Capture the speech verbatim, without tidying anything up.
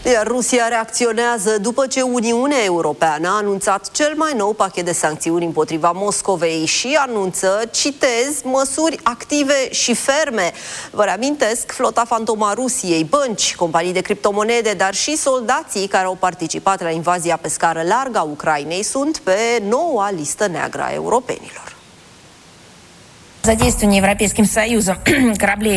Iar Rusia reacționează după ce Uniunea Europeană a anunțat cel mai nou pachet de sancțiuni împotriva Moscovei și anunță, citez, măsuri active și ferme. Vă reamintesc, flota fantomă a Rusiei, bănci, companii de criptomonede, dar și soldații care au participat la invazia pe scară largă a Ucrainei sunt pe noua listă neagră a europenilor. Задействование Европейским Союзом кораблей